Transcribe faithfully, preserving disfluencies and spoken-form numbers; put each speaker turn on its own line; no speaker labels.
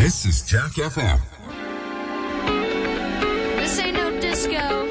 This is Jack F M.
This ain't no disco.